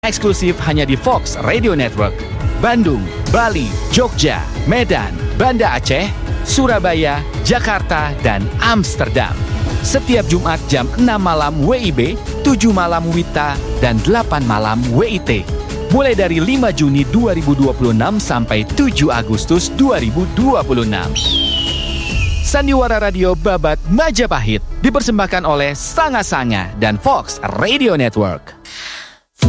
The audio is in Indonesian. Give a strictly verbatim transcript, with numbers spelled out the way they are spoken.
Eksklusif hanya di Fox Radio Network. Bandung, Bali, Jogja, Medan, Banda Aceh, Surabaya, Jakarta, dan Amsterdam. Setiap Jumat jam enam malam W I B, tujuh malam W I T A, dan delapan malam W I T. Mulai dari lima Juni dua ribu dua puluh enam sampai tujuh Agustus dua ribu dua puluh enam. Sandiwara Radio Babat Majapahit dipersembahkan oleh Sanga Sanga dan Fox Radio Network.